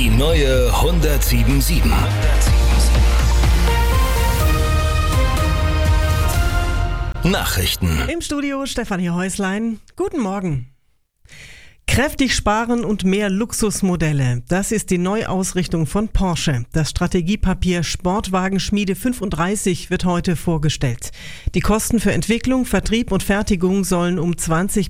Die neue 107.7. Nachrichten. Im Studio Stefanie Häuslein. Guten Morgen. Kräftig sparen und mehr Luxusmodelle. Das ist die Neuausrichtung von Porsche. Das Strategiepapier Sportwagenschmiede 35 wird heute vorgestellt. Die Kosten für Entwicklung, Vertrieb und Fertigung sollen um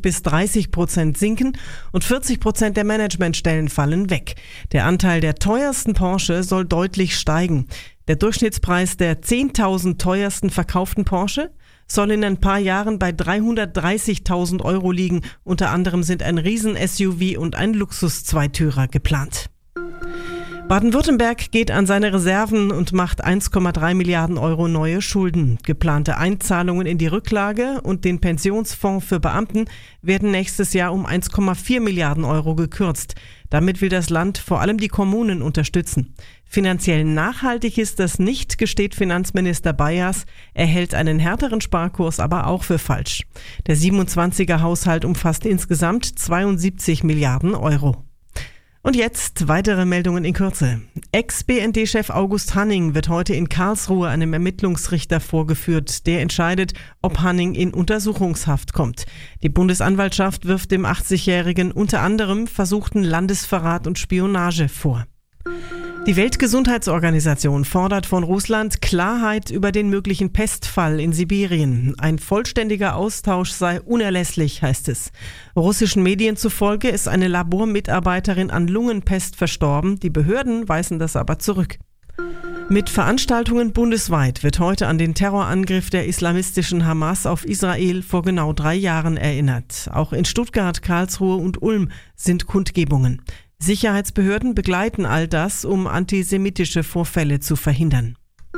20-30% sinken und 40% der Managementstellen fallen weg. Der Anteil der teuersten Porsche soll deutlich steigen. Der Durchschnittspreis der 10.000 teuersten verkauften Porsche soll in ein paar Jahren bei 330.000 Euro liegen. Unter anderem sind ein Riesen-SUV und ein Luxus-Zweitürer geplant. Baden-Württemberg geht an seine Reserven und macht 1,3 Milliarden Euro neue Schulden. Geplante Einzahlungen in die Rücklage und den Pensionsfonds für Beamten werden nächstes Jahr um 1,4 Milliarden Euro gekürzt. Damit will das Land vor allem die Kommunen unterstützen. Finanziell nachhaltig ist das nicht, gesteht Finanzminister Bayers. Er hält einen härteren Sparkurs aber auch für falsch. Der 27er Haushalt umfasst insgesamt 72 Milliarden Euro. Und jetzt weitere Meldungen in Kürze. Ex-BND-Chef August Hanning wird heute in Karlsruhe einem Ermittlungsrichter vorgeführt. Der entscheidet, ob Hanning in Untersuchungshaft kommt. Die Bundesanwaltschaft wirft dem 80-Jährigen unter anderem versuchten Landesverrat und Spionage vor. Die Weltgesundheitsorganisation fordert von Russland Klarheit über den möglichen Pestfall in Sibirien. Ein vollständiger Austausch sei unerlässlich, heißt es. Russischen Medien zufolge ist eine Labormitarbeiterin an Lungenpest verstorben. Die Behörden weisen das aber zurück. Mit Veranstaltungen bundesweit wird heute an den Terrorangriff der islamistischen Hamas auf Israel vor genau 3 Jahren erinnert. Auch in Stuttgart, Karlsruhe und Ulm sind Kundgebungen. Sicherheitsbehörden begleiten all das, um antisemitische Vorfälle zu verhindern.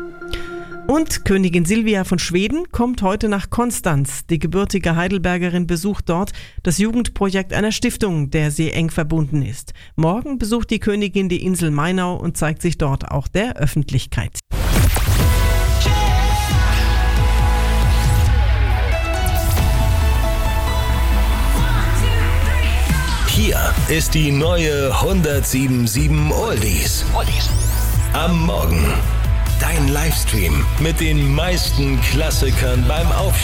Und Königin Silvia von Schweden kommt heute nach Konstanz. Die gebürtige Heidelbergerin besucht dort das Jugendprojekt einer Stiftung, der sie eng verbunden ist. Morgen besucht die Königin die Insel Mainau und zeigt sich dort auch der Öffentlichkeit. Hier ist die neue 107.7 Oldies. Am Morgen. Dein Livestream mit den meisten Klassikern beim Aufstehen.